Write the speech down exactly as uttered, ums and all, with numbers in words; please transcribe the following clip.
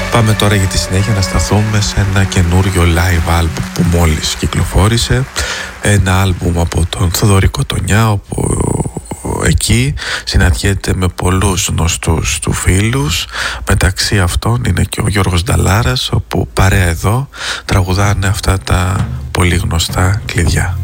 Πάμε τώρα για τη συνέχεια να σταθούμε σε ένα καινούριο live album που μόλις κυκλοφόρησε. Ένα album από τον Θοδωρή Κοτονιά, όπου εκεί συναντιέται με πολλούς γνωστούς του φίλους. Μεταξύ αυτών είναι και ο Γιώργος Νταλάρας, όπου παρέα εδώ τραγουδάνε αυτά τα πολύ γνωστά κλειδιά.